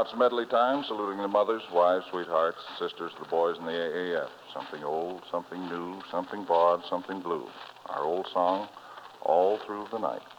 Now it's medley time, saluting the mothers, wives, sweethearts, sisters, the boys in the AAF. Something old, something new, something broad, something blue. Our old song, All Through the Night.